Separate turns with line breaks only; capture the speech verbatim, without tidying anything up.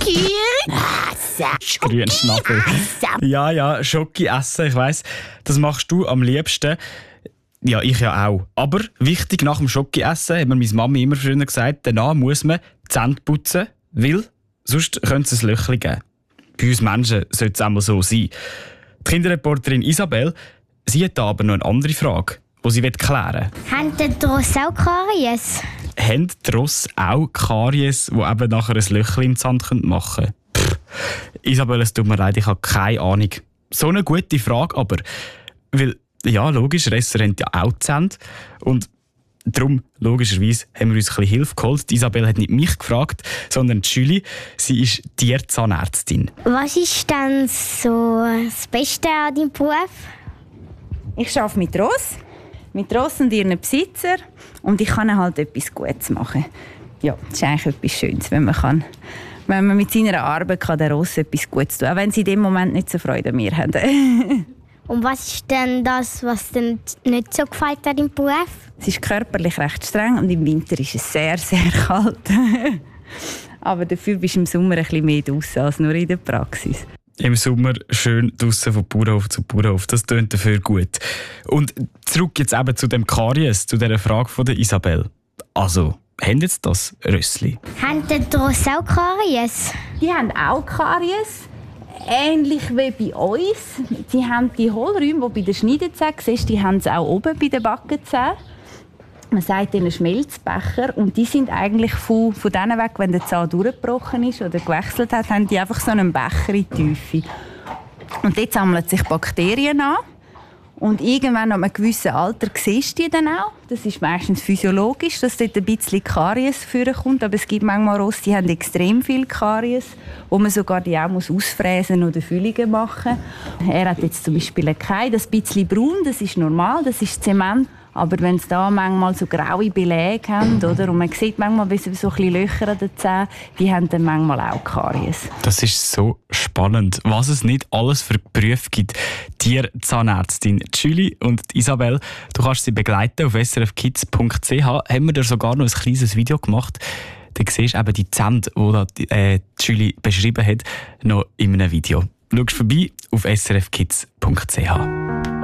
Schoki essen.
Grünschnabel. Ja, ja, Schoki essen, ich weiss, das machst du am liebsten. Ja, ich ja auch. Aber wichtig, nach dem Schoki essen, hat mir meine Mami immer früher gesagt, danach muss man die Zähne putzen, weil sonst könnte es ein Löchchen geben. Bei uns Menschen sollte es einmal so sein. Die Kinderreporterin Isabel, sie hat da aber noch eine andere Frage, die sie klären will.
Haben die Rosse auch Karies?
Haben die Rosse auch Karies, die eben nachher ein Löchchen im Zahn machen können? Pff, Isabel, es tut mir leid, ich habe keine Ahnung. So eine gute Frage aber. Weil, ja, logisch, Resser haben ja auch Zähne. Und darum, logischerweise, haben wir uns ein bisschen Hilfe geholt. Isabel hat nicht mich gefragt, sondern die Julie. Sie ist Tierzahnärztin.
Was ist denn so das Beste an deinem Beruf?
Ich arbeite mit Ross, mit Ross und ihren Besitzer und ich kann halt etwas Gutes machen. Ja, das ist eigentlich etwas Schönes, wenn man, kann, wenn man mit seiner Arbeit kann der Ross etwas Gutes tun kann, auch wenn sie in dem Moment nicht so Freude an mir haben.
Und was ist denn das, was dir nicht so gefällt an deinem Beruf?
Es ist körperlich recht streng und im Winter ist es sehr, sehr kalt. Aber dafür bist du im Sommer ein bisschen mehr draussen als nur in der Praxis.
Im Sommer schön draussen von Bauernhof zu Bauernhof. Das tönt dafür gut. Und zurück jetzt eben zu dem Karies, zu dieser Frage von der Isabel. Also, haben jetzt das Rössli?
Haben die Rosse auch Karies?
Die haben auch Karies. Ähnlich wie bei uns. Sie haben die Hohlräume, die bei den Schneidezähnen siehst, die haben sie auch oben bei den Backenzähnen. Man sagt ihnen Schmelzbecher und die sind eigentlich von, von denen weg, wenn der Zahn durchgebrochen ist oder gewechselt hat, haben die einfach so einen Becher in die Tiefe. Und dort sammeln sich Bakterien an und irgendwann ab einem gewissen Alter siehst du die dann auch. Das ist meistens physiologisch, dass dort ein bisschen Karies vorkommt, aber es gibt manchmal Rosse, die haben extrem viel Karies, wo man sogar die auch muss ausfräsen oder Füllungen machen. Er hat jetzt zum Beispiel kein, das bisschen braun, das ist normal, das ist Zement. Aber wenn sie da manchmal so graue Beläge haben, oder, und man sieht manchmal so ein bisschen Löcher an den Zähnen, die haben dann manchmal auch Karies.
Das ist so spannend, was es nicht alles für Berufe gibt. Tierzahnärztin Julie und Isabel, du kannst sie begleiten auf s r f kids punkt c h. Haben wir dir sogar noch ein kleines Video gemacht. Da siehst du eben die Zähne, die äh, Julie beschrieben hat, noch in einem Video. Schau vorbei auf s r f kids punkt c h.